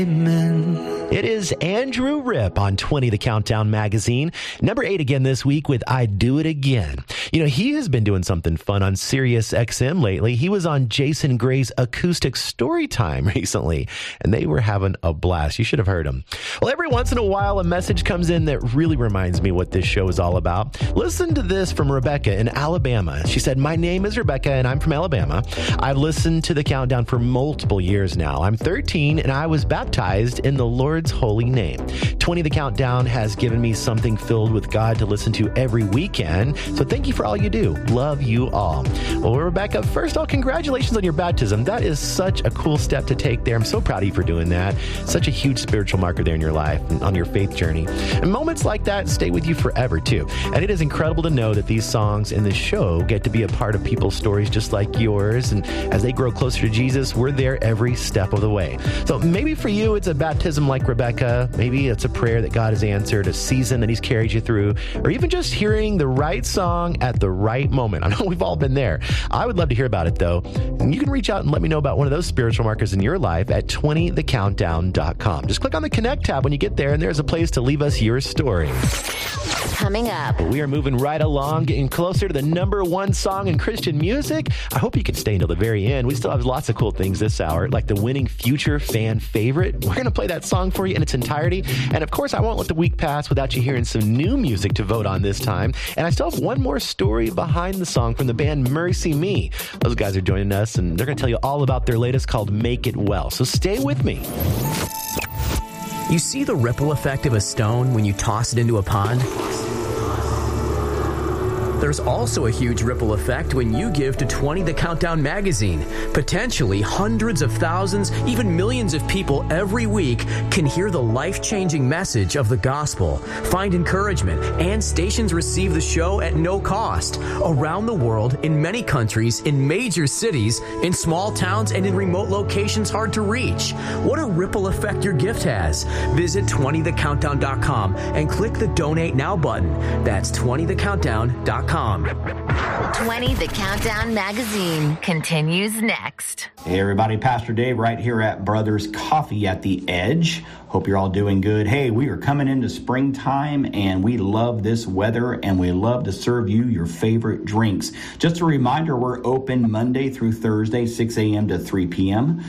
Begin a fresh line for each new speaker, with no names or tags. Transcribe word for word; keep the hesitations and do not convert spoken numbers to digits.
Amen. It is Andrew Ripp on twenty The Countdown magazine. Number eight again this week with I Do It Again. You know, he has been doing something fun on Sirius X M lately. He was on Jason Gray's Acoustic Storytime recently, and they were having a blast. You should have heard him. Well, every once in a while, a message comes in that really reminds me what this show is all about. Listen to this from Rebecca in Alabama. She said, "My name is Rebecca, and I'm from Alabama. I've listened to The Countdown for multiple years now. I'm thirteen, and I was baptized in the Lord's holy name. twenty The Countdown has given me something filled with God to listen to every weekend, so thank you for all you do. Love you all." Well, Rebecca, first of all, congratulations on your baptism. That is such a cool step to take there. I'm so proud of you for doing that. Such a huge spiritual marker there in your life and on your faith journey. And moments like that stay with you forever, too. And it is incredible to know that these songs in this show get to be a part of people's stories just like yours. And as they grow closer to Jesus, we're there every step of the way. So maybe for you, it's a baptism like Rebecca. Maybe it's a prayer that God has answered, a season that he's carried you through, or even just hearing the right song at the right moment. I know we've all been there. I would love to hear about it, though. And you can reach out and let me know about one of those spiritual markers in your life at twenty the countdown dot com. Just click on the Connect tab when you get there, and there's a place to leave us your story.
Coming up,
we are moving right along, getting closer to the number one song in Christian music. I hope you can stay until the very end. We still have lots of cool things this hour, like the winning future fan favorite. We're going to play that song for you in its entirety. And of course, I won't let the week pass without you hearing some new music to vote on this time. And I still have one more story behind the song from the band Mercy Me. Those guys are joining us, and they're going to tell you all about their latest called Make It Well. So stay with me.
You see the ripple effect of a stone when you toss it into a pond? There's also a huge ripple effect when you give to twenty The Countdown magazine. Potentially hundreds of thousands, even millions of people every week can hear the life-changing message of the gospel, find encouragement, and stations receive the show at no cost. Around the world, in many countries, in major cities, in small towns, and in remote locations hard to reach. What a ripple effect your gift has. Visit twenty the countdown dot com and click the Donate Now button. That's twenty the countdown dot com.
twenty The Countdown magazine continues next.
Hey everybody, Pastor Dave right here at Brothers Coffee at the Edge. Hope you're all doing good. Hey, we are coming into springtime and we love this weather and we love to serve you your favorite drinks. Just a reminder, we're open Monday through Thursday, six a.m. to three p.m.